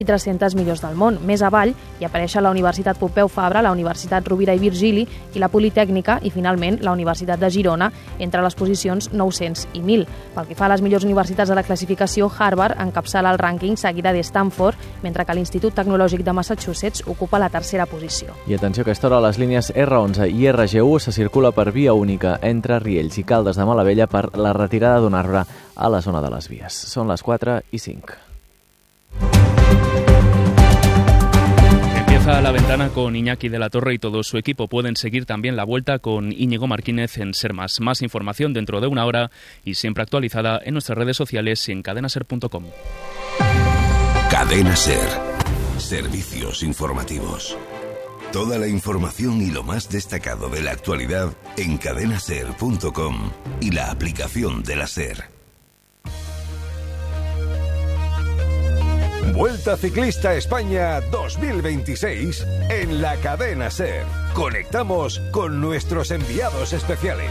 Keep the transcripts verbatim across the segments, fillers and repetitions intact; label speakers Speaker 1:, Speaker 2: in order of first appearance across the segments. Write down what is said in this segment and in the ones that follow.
Speaker 1: i tres-centes millors del món. Més avall hi apareixen la Universitat Pompeu Fabra, la Universitat Rovira i Virgili i la Politècnica i, finalment, la Universitat de Girona, entre les posicions nou-cents i mil. Pel que fa a les millors universitats de la classificació, Harvard encapçala el rànquing seguida d'Stanford, mentre que l'Institut Tecnològic de Massachusetts ocupa la tercera posició.
Speaker 2: I atenció que a aquesta hora les línies erre onze i erre ge u se circula per via única entre Riells i Caldes de Malavella per la retirada d'un arbre a la zona de les vies. Són les quatre i cinc.
Speaker 3: Empieza la ventana con Iñaki de la Torre y todo su equipo. Pueden seguir también la vuelta con Íñigo Martínez en Ser Más. Más información dentro de una hora y siempre actualizada en nuestras redes sociales y en cadena ser punto com.
Speaker 4: Cadena Ser. Servicios informativos. Toda la información y lo más destacado de la actualidad en cadena ser punto com y la aplicación de la Ser. Vuelta Ciclista España dos mil veintiséis en la Cadena Ser. Conectamos con nuestros enviados especiales.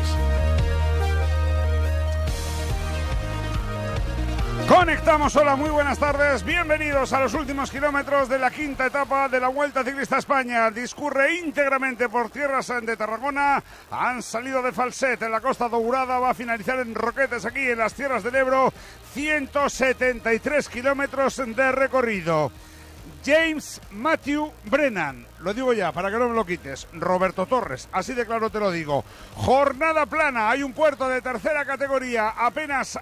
Speaker 5: Conectamos, hola, muy buenas tardes, bienvenidos a los últimos kilómetros de la quinta etapa de la Vuelta Ciclista España. Discurre íntegramente por tierras de Tarragona, han salido de Falset en la Costa Dourada, va a finalizar en Roquetes aquí en las tierras del Ebro, ciento setenta y tres kilómetros de recorrido. James Matthew Brennan, lo digo ya para que no me lo quites, Roberto Torres, así de claro te lo digo. Jornada plana, hay un puerto de tercera categoría apenas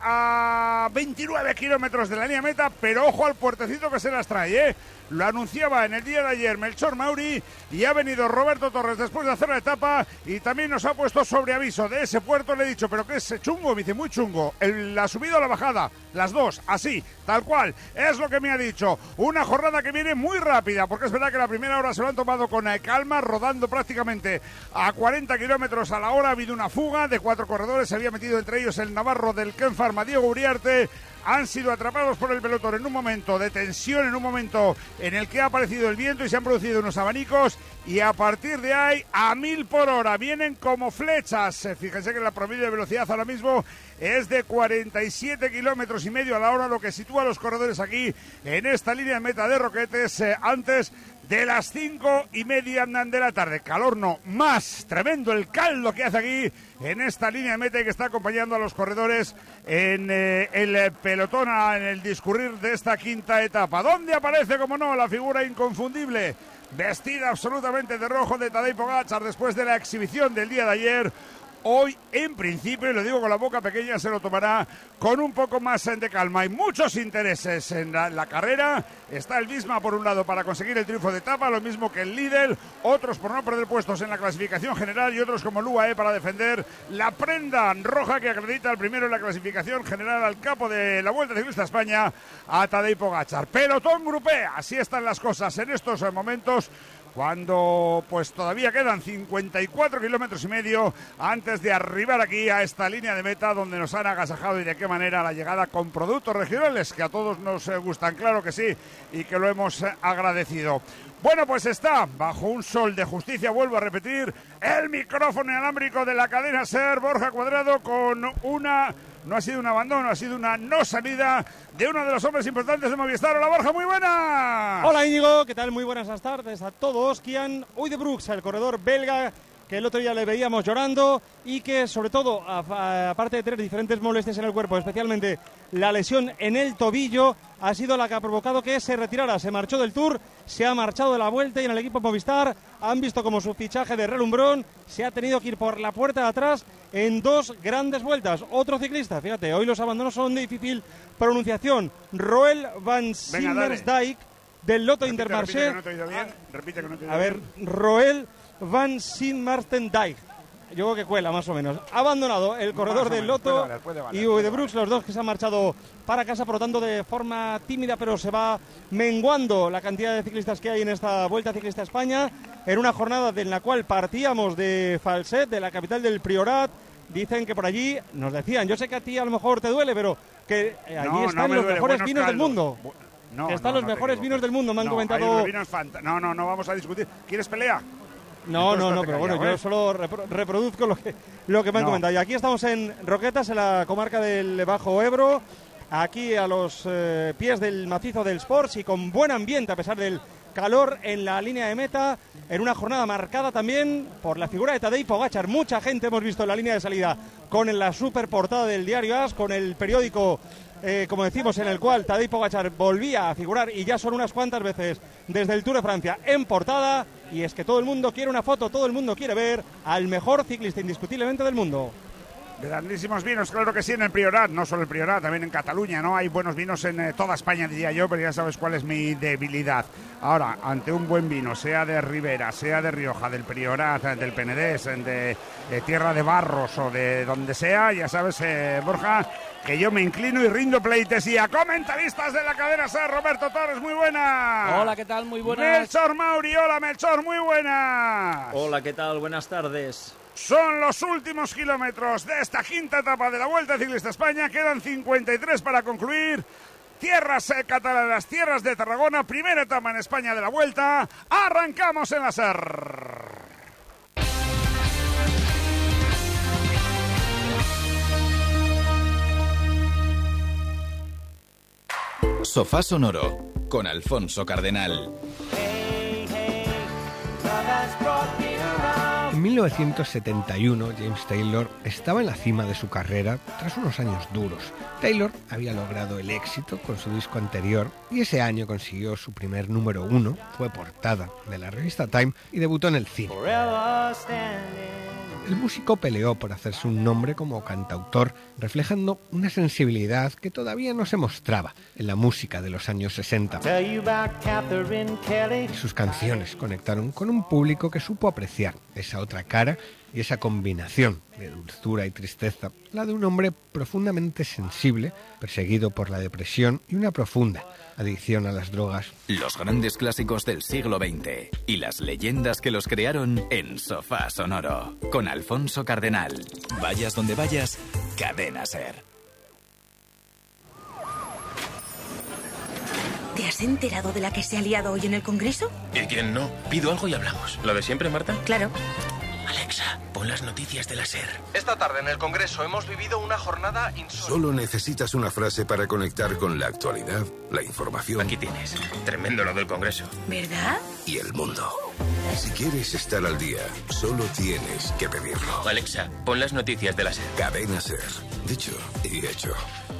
Speaker 5: a veintinueve kilómetros de la línea meta, pero ojo al puertecito que se las trae, ¿eh? Lo anunciaba en el día de ayer Melchor Mauri y ha venido Roberto Torres después de hacer la etapa y también nos ha puesto sobre aviso de ese puerto. Le he dicho, pero ¿qué es chungo? Me dice, muy chungo, el, la subida o la bajada, las dos, así, tal cual, es lo que me ha dicho. Una jornada que viene muy rápida, porque es verdad que la primera hora se lo han tomado con calma, rodando prácticamente a cuarenta kilómetros a la hora. Ha habido una fuga de cuatro corredores, se había metido entre ellos el navarro del Ken Pharma, Diego Uriarte. Han sido atrapados por el pelotón en un momento de tensión, en un momento en el que ha aparecido el viento y se han producido unos abanicos, y a partir de ahí a mil por hora vienen como flechas. Fíjense que la promedio de velocidad ahora mismo es de cuarenta y siete kilómetros y medio a la hora, lo que sitúa a los corredores aquí en esta línea de meta de Roquetes eh, antes de las cinco y media de la tarde. Calor no, más tremendo el caldo que hace aquí en esta línea de meta y que está acompañando a los corredores en eh, el pelotón, en el discurrir de esta quinta etapa, donde aparece, como no, la figura inconfundible, vestida absolutamente de rojo, de Tadej Pogačar, después de la exhibición del día de ayer. Hoy, en principio, y lo digo con la boca pequeña, se lo tomará con un poco más de calma. Hay muchos intereses en la, la carrera. Está el Visma, por un lado, para conseguir el triunfo de etapa, lo mismo que el Lidl. Otros por no perder puestos en la clasificación general y otros como el U A E para defender la prenda roja que acredita el primero en la clasificación general al capo de la Vuelta Ciclista España, a Tadej Pogačar. Pelotón grupé, así están las cosas en estos momentos, cuando pues todavía quedan cincuenta y cuatro kilómetros y medio antes de arribar aquí a esta línea de meta, donde nos han agasajado y de qué manera la llegada con productos regionales que a todos nos gustan, claro que sí, y que lo hemos agradecido. Bueno, pues está bajo un sol de justicia, vuelvo a repetir, el micrófono inalámbrico de la cadena SER, Borja Cuadrado, con una... No ha sido un abandono, ha sido una no salida de uno de los hombres importantes de Movistar. Hola, Borja, muy buenas.
Speaker 6: Hola, Íñigo, ¿qué tal? Muy buenas tardes a todos. Kian Uijtdebroeks, el corredor belga, que el otro día le veíamos llorando y que, sobre todo, aparte de tener diferentes molestias en el cuerpo, especialmente la lesión en el tobillo, ha sido la que ha provocado que se retirara. Se marchó del Tour, se ha marchado de la Vuelta y en el equipo Movistar han visto como su fichaje de relumbrón se ha tenido que ir por la puerta de atrás en dos grandes vueltas. Otro ciclista, fíjate, hoy los abandonos son de difícil pronunciación. Roel van Simmersdijk del Lotto
Speaker 5: repite,
Speaker 6: Intermarché.
Speaker 5: Repite que no te he oído bien. Repite que no te he oído
Speaker 6: A ver,
Speaker 5: bien.
Speaker 6: Roel van Simmersdijk. Yo creo que cuela, más o menos. Ha abandonado el corredor del Lotto valer, puede valer, y Uijtdebroeks, los dos que se han marchado para casa, por lo tanto, de forma tímida, pero se va menguando la cantidad de ciclistas que hay en esta Vuelta Ciclista España, en una jornada en la cual partíamos de Falset, de la capital del Priorat. Dicen que por allí, nos decían, yo sé que a ti a lo mejor te duele, pero que allí
Speaker 5: no,
Speaker 6: están
Speaker 5: no
Speaker 6: los
Speaker 5: duele,
Speaker 6: mejores vinos
Speaker 5: caldos.
Speaker 6: del mundo.
Speaker 5: No,
Speaker 6: que están
Speaker 5: no,
Speaker 6: los
Speaker 5: no
Speaker 6: mejores vinos del mundo, me han
Speaker 5: no,
Speaker 6: comentado.
Speaker 5: Hay vinos fanta- no, no, no vamos a discutir. ¿Quieres pelea?
Speaker 6: No,
Speaker 5: Entonces,
Speaker 6: no, no,
Speaker 5: te
Speaker 6: pero
Speaker 5: callado,
Speaker 6: bueno,
Speaker 5: ¿eh?
Speaker 6: yo solo repro- reproduzco lo que, lo que me han
Speaker 5: No.
Speaker 6: comentado. Y aquí estamos en Roquetas, en la comarca del Bajo Ebro, aquí a los eh, pies del macizo del Sports y con buen ambiente a pesar del calor en la línea de meta, en una jornada marcada también por la figura de Tadej Pogačar. Mucha gente hemos visto en la línea de salida con la superportada del diario AS, con el periódico, eh, como decimos, en el cual Tadej Pogačar volvía a figurar, y ya son unas cuantas veces desde el Tour de Francia en portada, y es que todo el mundo quiere una foto, todo el mundo quiere ver al mejor ciclista indiscutiblemente del mundo.
Speaker 5: Grandísimos vinos, claro que sí, en el Priorat, no solo el Priorat, también en Cataluña, ¿no? Hay buenos vinos en eh, toda España, diría yo, pero ya sabes cuál es mi debilidad. Ahora, ante un buen vino, sea de Ribera, sea de Rioja, del Priorat, del Penedés, de, de Tierra de Barros o de donde sea, ya sabes, eh, Borja, que yo me inclino y rindo pleitesía. Comentaristas de la cadena SER, Roberto Torres, muy buena.
Speaker 7: Hola, ¿qué tal? Muy buenas.
Speaker 5: Melchor Mauri, hola Melchor, muy buena.
Speaker 7: Hola, ¿qué tal? Buenas tardes.
Speaker 5: Son los últimos kilómetros de esta quinta etapa de la Vuelta Ciclista España. Quedan cincuenta y tres para concluir. Tierras eh, catalanas, tierras de Tarragona. Primera etapa en España de la Vuelta. Arrancamos en la SER.
Speaker 8: Sofá Sonoro con Alfonso Cardenal.
Speaker 9: En mil novecientos setenta y uno, James Taylor estaba en la cima de su carrera tras unos años duros. Taylor había logrado el éxito con su disco anterior y ese año consiguió su primer número uno, fue portada de la revista Time y debutó en el cine. El músico peleó por hacerse un nombre como cantautor, reflejando una sensibilidad que todavía no se mostraba en la música de los años sesenta. Y sus canciones conectaron con un público que supo apreciar esa otra cara y esa combinación de dulzura y tristeza, la de un hombre profundamente sensible, perseguido por la depresión y una profunda adicción a las drogas.
Speaker 8: Los grandes clásicos del siglo veinte y las leyendas que los crearon en Sofá Sonoro con Alfonso Cardenal. Vayas donde vayas, Cadena SER.
Speaker 10: ¿Te has enterado de la que se ha liado hoy en el Congreso?
Speaker 11: ¿Y quién no? Pido algo y hablamos. ¿Lo de siempre, Marta?
Speaker 10: Claro.
Speaker 11: Alexa, pon las noticias de la SER.
Speaker 12: Esta tarde en el Congreso hemos vivido una jornada insólita.
Speaker 4: Solo necesitas una frase para conectar con la actualidad, la información.
Speaker 11: Aquí tienes. Tremendo lo del Congreso.
Speaker 10: ¿Verdad?
Speaker 4: Y el mundo. Si quieres estar al día, solo tienes que pedirlo.
Speaker 11: Alexa, pon las noticias de la SER.
Speaker 4: Cadena SER. Dicho y hecho.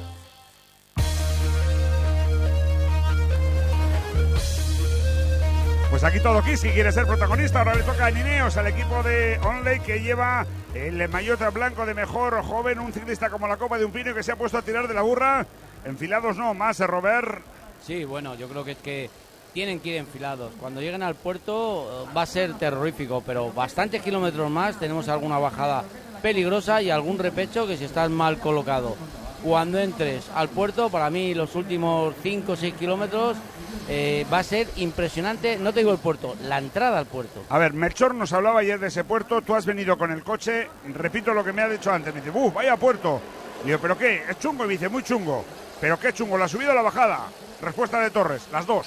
Speaker 5: Pues aquí todo Kiski quiere ser protagonista. Ahora le toca a Nineos, al equipo de Onley, que lleva el maillot blanco de mejor joven, un ciclista como la copa de un pino que se ha puesto a tirar de la burra. Enfilados no, más, Robert.
Speaker 7: Sí, bueno, yo creo que es que tienen que ir enfilados. Cuando lleguen al puerto va a ser terrorífico, pero bastantes kilómetros más tenemos alguna bajada peligrosa y algún repecho que si estás mal colocado. Cuando entres al puerto, para mí los últimos cinco o seis kilómetros eh, va a ser impresionante, no te digo el puerto, la entrada al puerto.
Speaker 5: A ver, Melchor nos hablaba ayer de ese puerto, tú has venido con el coche, repito lo que me ha dicho antes, me dice, ¡buf, vaya puerto! Le digo, ¿pero qué? ¿Es chungo? Y me dice, muy chungo. ¿Pero qué chungo? ¿La subida o la bajada? Respuesta de Torres, las dos.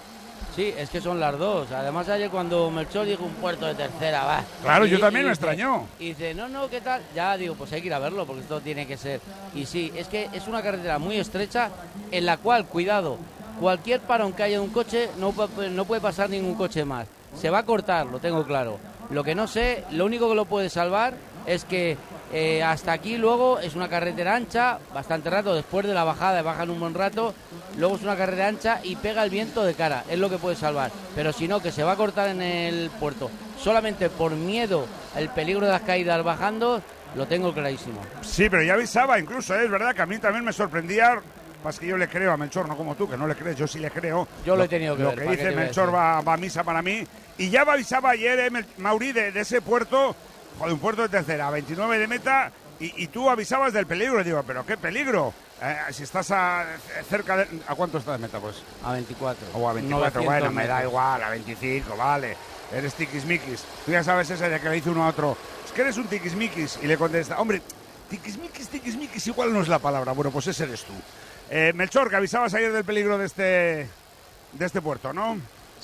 Speaker 7: Sí, es que son las dos. Además ayer cuando Melchor dijo un puerto de tercera, va.
Speaker 5: Claro,
Speaker 7: y,
Speaker 5: yo también
Speaker 7: y
Speaker 5: me
Speaker 7: dice,
Speaker 5: extrañó.
Speaker 7: Y dice, no, no, ¿qué tal? Ya digo, pues hay que ir a verlo porque esto tiene que ser. Y sí, es que es una carretera muy estrecha en la cual, cuidado, cualquier parón que haya de un coche no, no puede pasar ningún coche más. Se va a cortar, lo tengo claro. Lo que no sé, lo único que lo puede salvar es que eh, hasta aquí luego es una carretera ancha, bastante rato, después de la bajada bajan un buen rato, luego es una carretera ancha y pega el viento de cara, es lo que puede salvar. Pero si no, que se va a cortar en el puerto, solamente por miedo al peligro de las caídas bajando, lo tengo clarísimo.
Speaker 5: Sí, pero ya avisaba incluso, ¿eh? Es verdad que a mí también me sorprendía. Más que yo le creo a Melchor, no como tú, que no le crees, yo sí le creo.
Speaker 7: Yo lo, lo he tenido que
Speaker 5: lo
Speaker 7: ver.
Speaker 5: Lo que dice Melchor va, va a misa para mí. Y ya avisaba ayer, eh, Mauri, de, de ese puerto, joder, un puerto de tercera, veintinueve de meta, y, y tú avisabas del peligro. Y digo, ¿pero qué peligro? Eh, si estás a, cerca de... ¿A cuánto estás de meta, pues?
Speaker 7: A veinticuatro.
Speaker 5: O a veinticuatro, bueno, me da igual, a veinticinco, vale. Eres tiquismiquis. Tú ya sabes ese de que le dice uno a otro, es que eres un tiquismiquis. Y le contesta, hombre, tiquismiquis, tiquismiquis, igual no es la palabra. Bueno, pues ese eres tú. Eh, Melchor, que avisabas ayer del peligro de este, de este puerto, ¿no?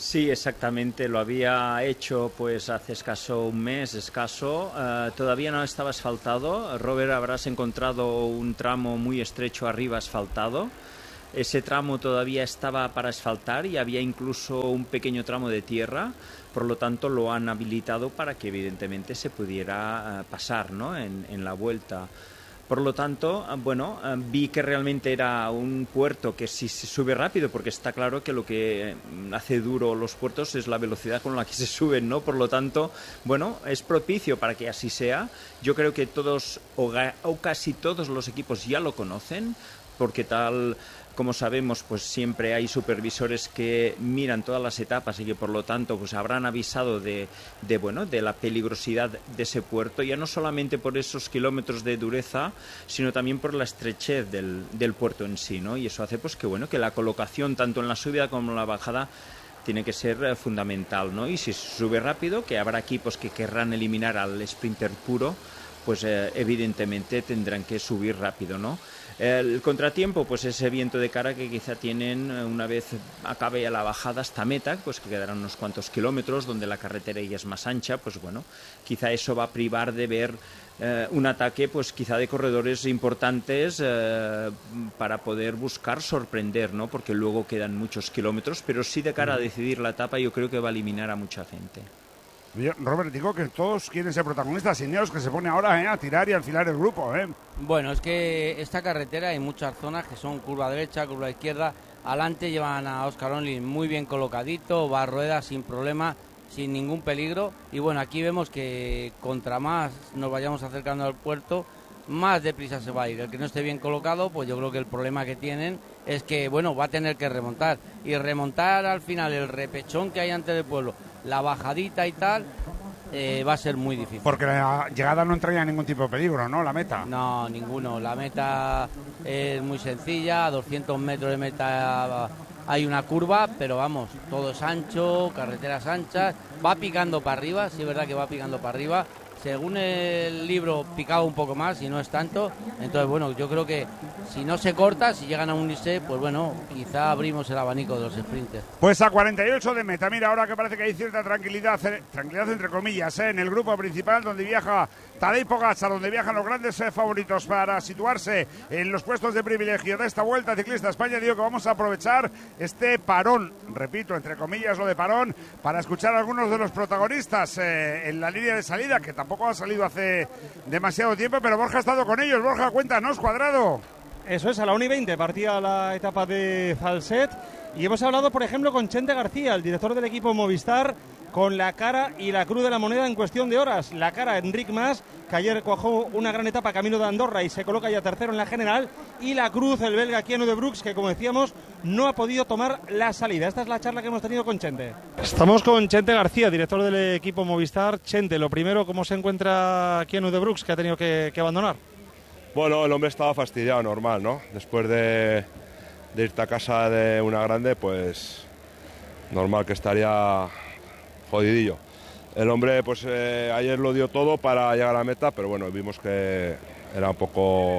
Speaker 13: Sí, exactamente, lo había hecho pues hace escaso un mes, escaso, uh, todavía no estaba asfaltado. Robert, habrás encontrado un tramo muy estrecho arriba asfaltado. Ese tramo todavía estaba para asfaltar y había incluso un pequeño tramo de tierra, por lo tanto lo han habilitado para que evidentemente se pudiera uh, pasar, ¿no?, en, en la vuelta. Por lo tanto, bueno, vi que realmente era un puerto que sí se sube rápido, porque está claro que lo que hace duro los puertos es la velocidad con la que se suben, ¿no? Por lo tanto, bueno, es propicio para que así sea. Yo creo que todos o, o casi todos los equipos ya lo conocen, porque tal como sabemos, pues siempre hay supervisores que miran todas las etapas y que por lo tanto pues habrán avisado de, de bueno, de la peligrosidad de ese puerto, ya no solamente por esos kilómetros de dureza, sino también por la estrechez del, del puerto en sí, ¿no? Y eso hace pues que bueno, que la colocación tanto en la subida como en la bajada tiene que ser eh, fundamental, ¿no? Y si se sube rápido, que habrá equipos que querrán eliminar al sprinter puro, pues eh, evidentemente tendrán que subir rápido, ¿no? El contratiempo, pues ese viento de cara que quizá tienen una vez acabe ya la bajada hasta meta, pues que quedarán unos cuantos kilómetros, donde la carretera ya es más ancha, pues bueno, quizá eso va a privar de ver eh, un ataque, pues quizá de corredores importantes eh, para poder buscar sorprender, ¿no? Porque luego quedan muchos kilómetros, pero sí de cara a decidir la etapa yo creo que va a eliminar a mucha gente.
Speaker 5: Robert, digo que todos quieren ser protagonistas, Ineos, que se pone ahora eh, a tirar y a alfilar el grupo. Eh.
Speaker 7: Bueno, es que esta carretera hay muchas zonas que son curva derecha, curva izquierda. Adelante llevan a Óscar Onlin muy bien colocadito, va a ruedas sin problema, sin ningún peligro. Y bueno, aquí vemos que contra más nos vayamos acercando al puerto, más deprisa se va a ir. El que no esté bien colocado, pues yo creo que el problema que tienen es que, bueno, va a tener que remontar. Y remontar al final el repechón que hay antes del pueblo, la bajadita y tal, eh, va a ser muy difícil.
Speaker 5: Porque la llegada no entraña ningún tipo de peligro, ¿no? La meta.
Speaker 7: No, ninguno. La meta es muy sencilla, a doscientos metros de meta hay una curva, pero vamos, todo es ancho, carreteras anchas, va picando para arriba, sí es verdad que va picando para arriba. Según el libro picaba un poco más y no es tanto, entonces bueno, yo creo que si no se corta, si llegan a unirse, pues bueno, quizá abrimos el abanico de los sprinters.
Speaker 5: Pues a cuarenta y ocho de meta, mira, ahora que parece que hay cierta tranquilidad, tranquilidad entre comillas, ¿eh? En el grupo principal donde viaja Tadej Pogačar, donde viajan los grandes eh, favoritos para situarse en los puestos de privilegio de esta Vuelta Ciclista España. Digo que vamos a aprovechar este parón, repito, entre comillas lo de parón, para escuchar a algunos de los protagonistas eh, en la línea de salida, que tampoco ha salido hace demasiado tiempo, pero Borja ha estado con ellos. Borja, cuéntanos, Cuadrado.
Speaker 6: Eso es, a la una y veinte partía la etapa de Falset y hemos hablado, por ejemplo, con Chente García, el director del equipo Movistar, con la cara y la cruz de la moneda en cuestión de horas. La cara, Enric Mas, que ayer cuajó una gran etapa camino de Andorra y se coloca ya tercero en la general, y la cruz, el belga Keanu de Brooks, que como decíamos, no ha podido tomar la salida. Esta es la charla que hemos tenido con Chente. Estamos con Chente García, director del equipo Movistar. Chente, lo primero, ¿cómo se encuentra Keanu de Brooks, que ha tenido que, que abandonar?
Speaker 14: Bueno, el hombre estaba fastidiado, normal, ¿no? Después de, de irte a casa de una grande, pues normal que estaría jodidillo. El hombre, pues eh, ayer lo dio todo para llegar a la meta, pero bueno, vimos que era un poco,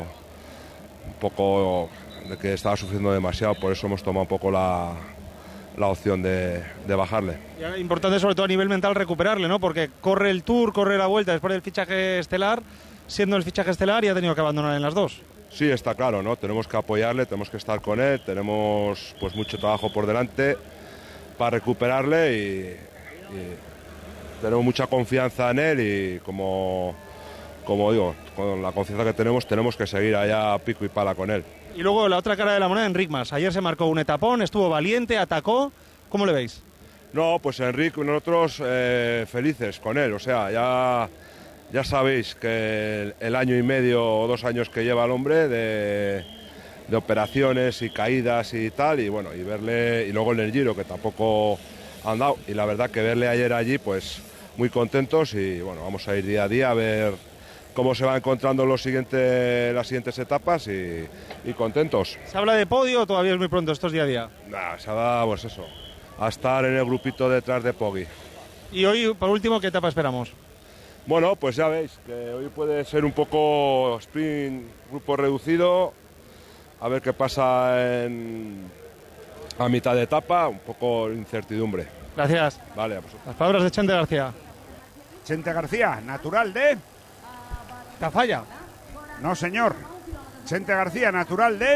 Speaker 14: un poco de que estaba sufriendo demasiado, por eso hemos tomado un poco la, la opción de, de bajarle.
Speaker 6: Y importante sobre todo a nivel mental recuperarle, ¿no? Porque corre el Tour, corre la Vuelta después del fichaje estelar, siendo el fichaje estelar y ha tenido que abandonar en las dos.
Speaker 14: Sí, está claro, ¿no? Tenemos que apoyarle, tenemos que estar con él, tenemos pues mucho trabajo por delante para recuperarle y, y tenemos mucha confianza en él y como, como digo, con la confianza que tenemos, tenemos que seguir allá pico y pala con él.
Speaker 6: Y luego la otra cara de la moneda, Enric Mas. Ayer se marcó un etapón, estuvo valiente, atacó. ¿Cómo le veis?
Speaker 14: No, pues Enric, nosotros eh, felices con él, o sea, ya... Ya sabéis que el año y medio o dos años que lleva el hombre de, de operaciones y caídas y tal, y bueno, y verle, y luego en el Giro, que tampoco han dado, y la verdad que verle ayer allí, pues muy contentos, y bueno, vamos a ir día a día a ver cómo se van encontrando los siguientes, las siguientes etapas y, y contentos.
Speaker 6: ¿Se habla de podio o todavía es muy pronto estos día a día?
Speaker 14: Nah, se va, pues eso, a estar en el grupito detrás de Poggi.
Speaker 6: Y hoy, por último, ¿qué etapa esperamos?
Speaker 14: Bueno, pues ya veis que hoy puede ser un poco sprint, grupo reducido, a ver qué pasa en, a mitad de etapa, un poco incertidumbre.
Speaker 6: Gracias.
Speaker 14: Vale, pues.
Speaker 6: Las palabras de Chente García.
Speaker 5: Chente García, natural de...
Speaker 6: Tafalla.
Speaker 5: No, señor. Chente García, natural de...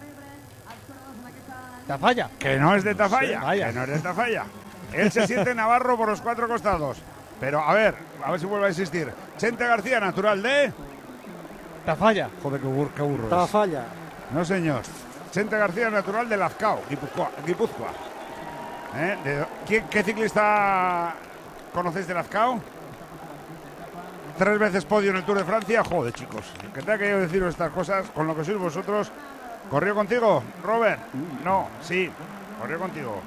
Speaker 6: Tafalla.
Speaker 5: Que no es de Tafalla.
Speaker 6: Sí, vaya.
Speaker 5: Que no es de Tafalla. Él se siente navarro por los cuatro costados. Pero, a ver, a ver si vuelve a insistir. Chente García, natural de...
Speaker 6: Tafalla.
Speaker 5: Joder, qué burro, qué burro es.
Speaker 6: Tafalla.
Speaker 5: No, señor. Chente García, natural de Lazcao, Guipúzcoa. Guipúzcoa. ¿Eh? De... ¿Qué, ¿Qué ciclista conocéis de Lazcao? Tres veces podio en el Tour de Francia. Joder, chicos, que tenga que yo deciros estas cosas con lo que sois vosotros. ¿Corrió contigo, Robert? No, sí, corrió contigo.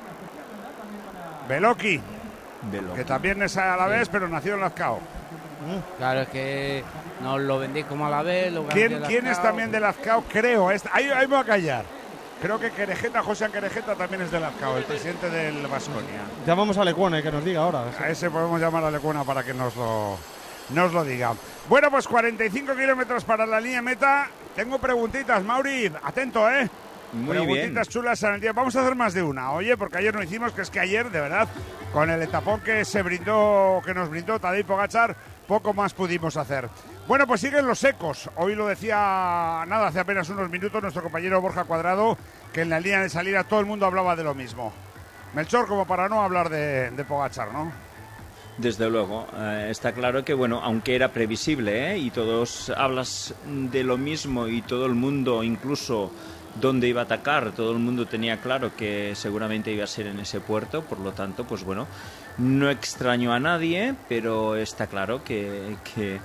Speaker 5: Beloki, que también es a la vez, sí, pero nació en Lazcao.
Speaker 7: Claro, es que nos lo vendéis como a la vez. Lo
Speaker 5: ¿Quién, ¿quién es también de Lazcao? Creo, es, ahí, ahí me voy a callar. Creo que Querejeta, José Querejeta también es de Lazcao, el presidente del Baskonia.
Speaker 6: Llamamos a Lecuona que nos diga ahora.
Speaker 5: A ese podemos llamar a Lecuona para que nos lo, nos lo diga. Bueno, pues cuarenta y cinco kilómetros para la línea meta. Tengo preguntitas, Mauri, atento, ¿eh?
Speaker 15: Muy
Speaker 5: preguntitas
Speaker 15: bien.
Speaker 5: chulas en el día. Vamos a hacer más de una, oye, porque ayer no hicimos, que es que ayer, de verdad, con el etapón que se brindó, que nos brindó Tadej Pogačar, poco más pudimos hacer. Bueno, pues siguen los secos. Hoy lo decía, nada, hace apenas unos minutos nuestro compañero Borja Cuadrado, que en la línea de salida todo el mundo hablaba de lo mismo. Melchor, como para no hablar de, de Pogačar, ¿no?
Speaker 13: Desde luego, eh, está claro que, bueno, aunque era previsible, ¿eh? y todos hablas de lo mismo y todo el mundo, incluso dónde iba a atacar, todo el mundo tenía claro que seguramente iba a ser en ese puerto, por lo tanto, pues bueno, no extrañó a nadie, pero está claro que, que,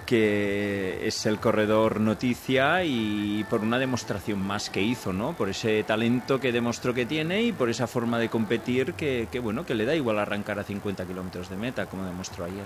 Speaker 13: que es el corredor noticia y por una demostración más que hizo, ¿no? Por ese talento que demostró que tiene y por esa forma de competir que, que bueno, que le da igual arrancar a cincuenta kilómetros de meta, como demostró ayer.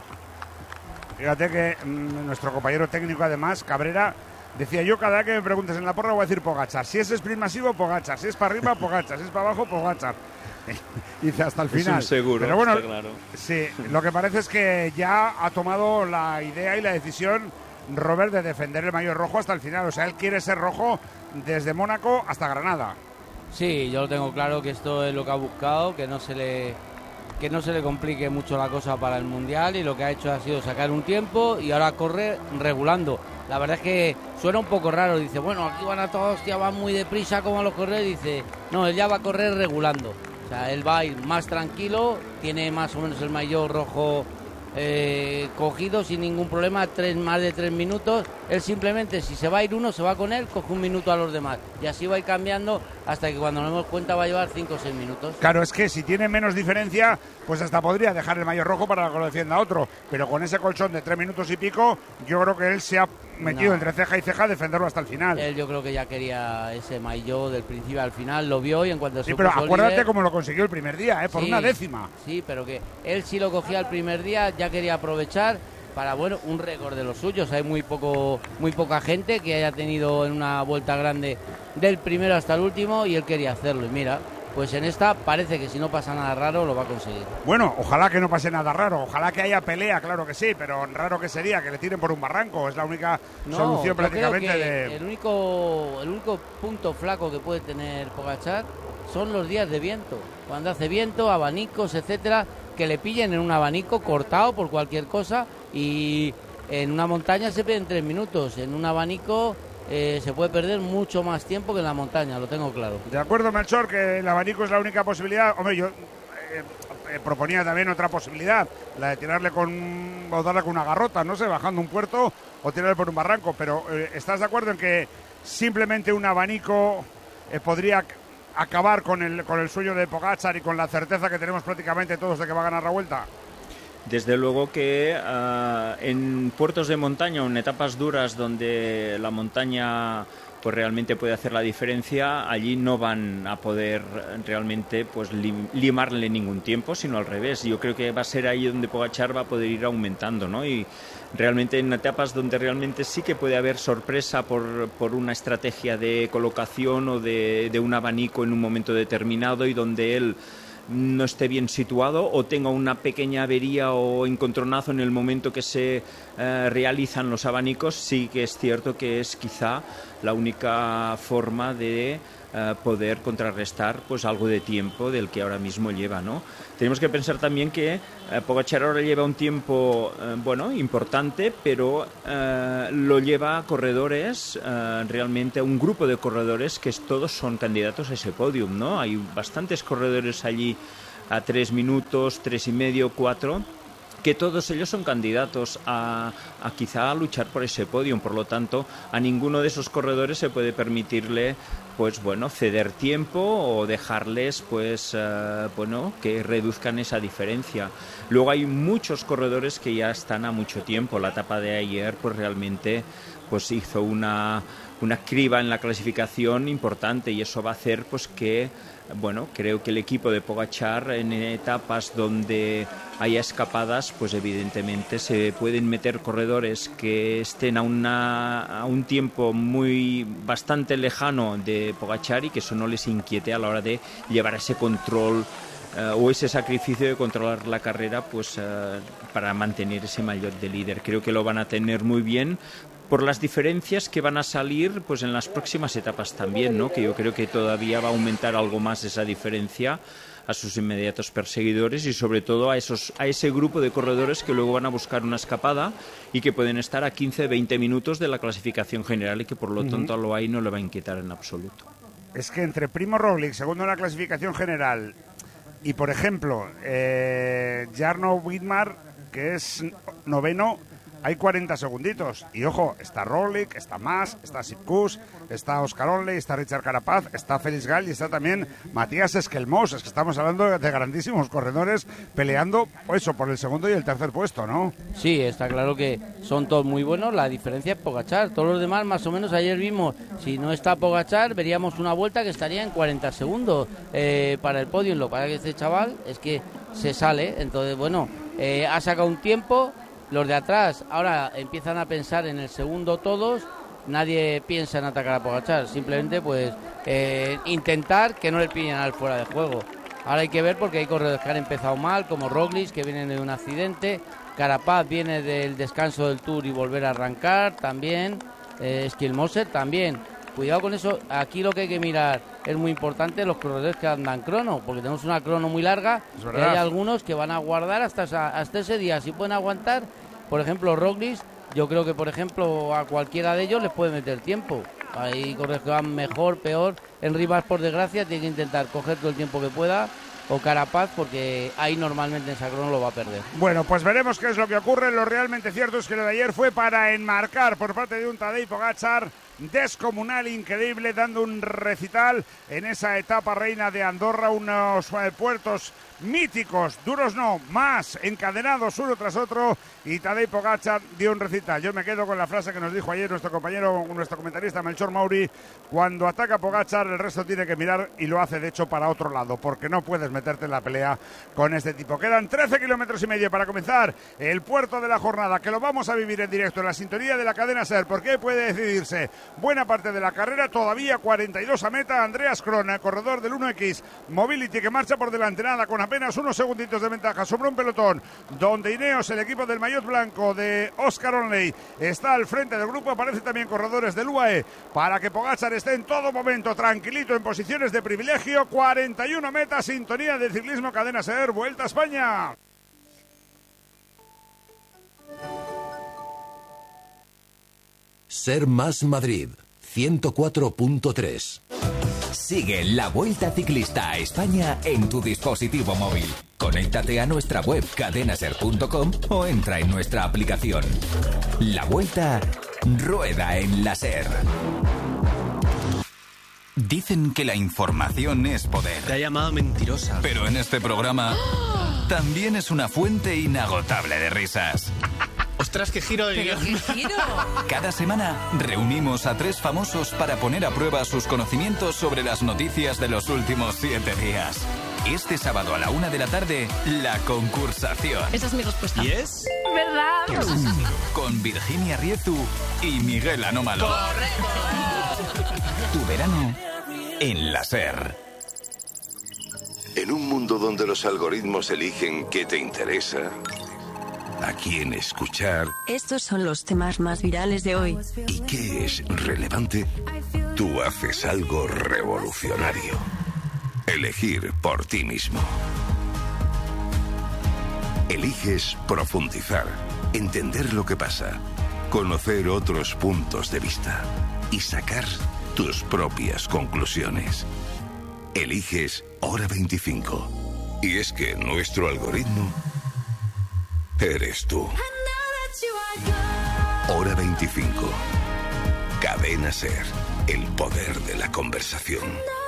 Speaker 5: Fíjate que mmm, nuestro compañero técnico, además, Cabrera, decía: yo cada vez que me preguntes en la porra voy a decir Pogačar. Si es sprint masivo, Pogačar. Si es para arriba, Pogačar. Si es para abajo, Pogačar. Dice hasta el final.
Speaker 13: Es un seguro,
Speaker 5: pero bueno,
Speaker 13: está claro.
Speaker 5: Sí, lo que parece es que ya ha tomado la idea y la decisión Robert de defender el maillot rojo hasta el final. O sea, él quiere ser rojo desde Mónaco hasta Granada.
Speaker 7: Sí, yo lo tengo claro que esto es lo que ha buscado, que no se le que no se le complique mucho la cosa para el Mundial, y lo que ha hecho ha sido sacar un tiempo y ahora corre regulando. La verdad es que suena un poco raro, dice, bueno, aquí van a todos, ya van muy deprisa como a los corredores, dice, no, él ya va a correr regulando. O sea, él va a ir más tranquilo, tiene más o menos el maillot rojo eh, cogido sin ningún problema, tres, más de tres minutos. Él simplemente, si se va a ir uno, se va con él, coge un minuto a los demás. Y así va a ir cambiando hasta que cuando nos demos cuenta va a llevar cinco o seis minutos.
Speaker 5: Claro, es que si tiene menos diferencia, pues hasta podría dejar el maillot rojo para que lo defienda otro. Pero con ese colchón de tres minutos y pico, yo creo que él se ha metido no. entre ceja y ceja a defenderlo hasta el final.
Speaker 7: Él yo creo que ya quería ese maillot del principio al final, lo vio y en cuanto se
Speaker 5: Sí, pero acuérdate
Speaker 7: líder,
Speaker 5: cómo lo consiguió el primer día, ¿eh? por
Speaker 7: sí,
Speaker 5: una décima.
Speaker 7: Sí, pero que él sí lo cogía el primer día, ya quería aprovechar para, bueno, un récord de los suyos. Hay muy poco, muy poca gente que haya tenido en una vuelta grande del primero hasta el último, y él quería hacerlo. Y mira, pues en esta parece que si no pasa nada raro lo va a conseguir.
Speaker 5: Bueno, ojalá que no pase nada raro, ojalá que haya pelea, claro que sí, pero raro que sería que le tiren por un barranco, es la única
Speaker 7: no,
Speaker 5: solución prácticamente
Speaker 7: creo que
Speaker 5: de...
Speaker 7: El único, el único punto flaco que puede tener Pogačar son los días de viento, cuando hace viento, abanicos, etcétera, que le pillen en un abanico cortado por cualquier cosa, y en una montaña se pierden tres minutos, en un abanico eh, se puede perder mucho más tiempo que en la montaña, lo tengo claro.
Speaker 5: De acuerdo, Melchor, que el abanico es la única posibilidad. Hombre, yo eh, eh, proponía también otra posibilidad, la de tirarle con, o darle con una garrota, no sé, bajando un puerto o tirarle por un barranco, pero eh, ¿estás de acuerdo en que simplemente un abanico eh, podría acabar con el, con el sueño de Pogačar y con la certeza que tenemos prácticamente todos de que va a ganar la Vuelta?
Speaker 13: Desde luego que uh, en puertos de montaña o en etapas duras donde la montaña pues realmente puede hacer la diferencia, allí no van a poder realmente pues lim- limarle ningún tiempo, sino al revés. Yo creo que va a ser ahí donde Pogačar va a poder ir aumentando, ¿no? Y realmente en etapas donde realmente sí que puede haber sorpresa por, por una estrategia de colocación o de, de un abanico en un momento determinado, y donde él no esté bien situado o tenga una pequeña avería o encontronazo en el momento que se eh, realizan los abanicos, sí que es cierto que es quizá la única forma de eh, poder contrarrestar pues algo de tiempo del que ahora mismo lleva, ¿no? Tenemos que pensar también que eh, Pogačar ahora lleva un tiempo eh, bueno, importante, pero eh, lo lleva a corredores, eh, realmente a un grupo de corredores que todos son candidatos a ese podium, ¿no? Hay bastantes corredores allí a tres minutos, tres y medio, cuatro, que todos ellos son candidatos a, a quizá a luchar por ese podium. Por lo tanto, a ninguno de esos corredores se puede permitirle pues bueno, ceder tiempo o dejarles pues uh, bueno, que reduzcan esa diferencia. Luego hay muchos corredores que ya están a mucho tiempo. La etapa de ayer pues realmente pues hizo una, una criba en la clasificación importante, y eso va a hacer pues que bueno, creo que el equipo de Pogačar en etapas donde haya escapadas, pues evidentemente se pueden meter corredores que estén a, una, a un tiempo muy bastante lejano de Pogačar y que eso no les inquiete a la hora de llevar ese control uh, o ese sacrificio de controlar la carrera pues uh, para mantener ese maillot de líder. Creo que lo van a tener muy bien, por las diferencias que van a salir pues en las próximas etapas también, ¿no? Que yo creo que todavía va a aumentar algo más esa diferencia a sus inmediatos perseguidores y sobre todo a esos a ese grupo de corredores que luego van a buscar una escapada y que pueden estar a quince veinte minutos de la clasificación general y que por lo uh-huh. tanto a lo ahí no le va a inquietar en absoluto.
Speaker 5: Es que entre Primo Roglic, segundo en la clasificación general, y por ejemplo eh, Jarno Widmar, que es noveno, hay cuarenta segunditos. Y ojo, está Roglic, está Mas, está Sipkus, está Oscar Onley, está Richard Carapaz, está Félix Gall y está también Matías Esquelmós. Es que estamos hablando de grandísimos corredores peleando eso por el segundo y el tercer puesto, ¿no?
Speaker 7: Sí, está claro que son todos muy buenos. La diferencia es Pogačar. Todos los demás, más o menos, ayer vimos, si no está Pogačar, veríamos una vuelta que estaría en cuarenta segundos eh, para el podio. Lo que pasa es que este chaval es que se sale. Entonces, bueno, eh, ha sacado un tiempo. Los de atrás ahora empiezan a pensar en el segundo todos, nadie piensa en atacar a Pogačar, simplemente pues eh, intentar que no le pillen al fuera de juego. Ahora hay que ver porque hay corredores que han empezado mal, como Roglic, que vienen de un accidente, Carapaz viene del descanso del Tour y volver a arrancar también, eh, Skjelmoser también. Cuidado con eso, aquí lo que hay que mirar es muy importante los corredores que andan crono, porque tenemos una crono muy larga y hay algunos que van a guardar hasta, esa, hasta ese día, si pueden aguantar. Por ejemplo, Roglic, yo creo que por ejemplo a cualquiera de ellos les puede meter tiempo. Hay corredores que van mejor, peor. En Rivas, por desgracia, tiene que intentar coger todo el tiempo que pueda, o Carapaz, porque ahí normalmente en esa crono lo va a perder.
Speaker 5: Bueno, pues veremos qué es lo que ocurre. Lo realmente cierto es que lo de ayer fue para enmarcar por parte de un Tadej Pogačar descomunal, increíble, dando un recital en esa etapa reina de Andorra, unos eh, puertos míticos, duros no, más encadenados uno tras otro, y Tadej Pogačar dio un recital. Yo me quedo con la frase que nos dijo ayer nuestro compañero, nuestro comentarista Melchor Mauri: cuando ataca Pogačar el resto tiene que mirar, y lo hace de hecho para otro lado, porque no puedes meterte en la pelea con este tipo. Quedan trece kilómetros y medio para comenzar el puerto de la jornada, que lo vamos a vivir en directo en la sintonía de la cadena SER, porque puede decidirse buena parte de la carrera, todavía cuarenta y dos a meta. Andreas Krona, corredor del uno equis Mobility, que marcha por delante, nada, con apenas unos segunditos de ventaja sobre un pelotón donde Ineos, el equipo del maillot blanco de Oscar Onley, está al frente del grupo. Aparecen también corredores del U A E para que Pogačar esté en todo momento tranquilito en posiciones de privilegio. cuarenta y uno meta, sintonía del ciclismo, cadena SER, Vuelta a España.
Speaker 15: SER más Madrid ciento cuatro punto tres. Sigue la Vuelta Ciclista a España en tu dispositivo móvil. Conéctate a nuestra web cadenaser punto com o entra en nuestra aplicación. La Vuelta rueda en la SER. Dicen que la información es poder.
Speaker 16: Te ha llamado mentirosa.
Speaker 15: Pero en este programa también es una fuente inagotable de risas.
Speaker 16: ¡Ostras, qué giro de guión!
Speaker 10: ¡Qué giro!
Speaker 15: Cada semana reunimos a tres famosos para poner a prueba sus conocimientos sobre las noticias de los últimos siete días. Este sábado a la una de la tarde, La Concursación.
Speaker 10: Esa es mi respuesta.
Speaker 16: ¿Y es?
Speaker 10: ¿Verdad?
Speaker 15: Con Virginia Riezu y Miguel Anómalo.
Speaker 10: ¡Correcto!
Speaker 15: Tu verano en la SER.
Speaker 4: En un mundo donde los algoritmos eligen qué te interesa, a quién escuchar.
Speaker 17: Estos son los temas más virales de hoy.
Speaker 4: ¿Y qué es relevante? tú haces algo revolucionario. Elegir por ti mismo. Eliges profundizar, entender lo que pasa, conocer otros puntos de vista y sacar tus propias conclusiones. Eliges Hora veinticinco. Y es que nuestro algoritmo eres tú. Hora veinticinco. Cadena SER. El poder de la conversación.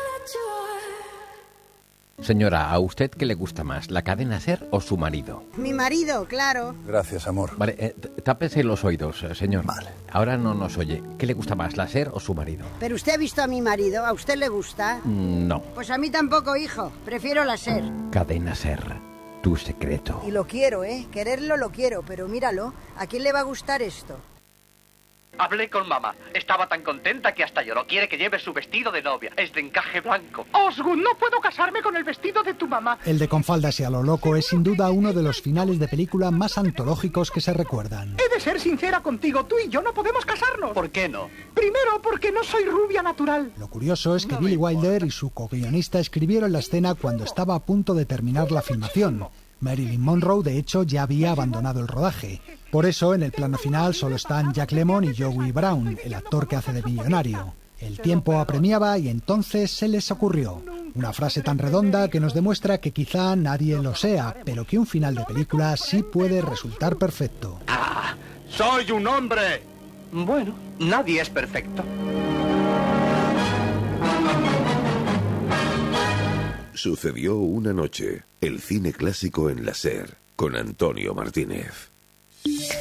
Speaker 17: Señora, ¿a usted qué le gusta más, la cadena SER o su marido?
Speaker 18: Mi marido, claro.
Speaker 19: Gracias, amor.
Speaker 17: Vale, eh, tápese los oídos, eh, señor. Vale. Ahora no nos oye. ¿Qué le gusta más, la SER o su marido?
Speaker 18: Pero usted ha visto a mi marido, ¿a usted le gusta?
Speaker 17: Mm, no.
Speaker 18: Pues a mí tampoco, hijo. Prefiero la SER.
Speaker 17: Cadena SER, tu secreto.
Speaker 18: Y lo quiero, ¿eh? Quererlo lo quiero, pero míralo. ¿A quién le va a gustar esto?
Speaker 20: Hablé con mamá. Estaba tan contenta que hasta lloró. Quiere que lleve su vestido de novia. Es de encaje blanco.
Speaker 21: Osgood, no puedo casarme con el vestido de tu mamá.
Speaker 22: El de Con faldas y a lo loco es sin duda uno de los finales de película más antológicos que se recuerdan.
Speaker 21: He de ser sincera contigo. Tú y yo no podemos casarnos.
Speaker 20: ¿Por qué no?
Speaker 21: Primero, porque no soy rubia natural.
Speaker 22: Lo curioso es que Billy Wilder y su co-guionista escribieron la escena cuando estaba a punto de terminar la filmación. Marilyn Monroe, de hecho, ya había abandonado el rodaje. Por eso, en el plano final solo están Jack Lemmon y Joey Brown, el actor que hace de millonario. El tiempo apremiaba y entonces se les ocurrió una frase tan redonda que nos demuestra que quizá nadie lo sea, pero que un final de película sí puede resultar perfecto.
Speaker 20: ¡Ah! ¡Soy un hombre! Bueno, nadie es perfecto.
Speaker 4: Sucedió una noche. El cine clásico en la SER, con Antonio Martínez.